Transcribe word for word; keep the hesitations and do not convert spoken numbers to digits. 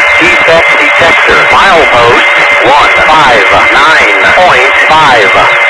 defect detector. Milepost one five nine point five.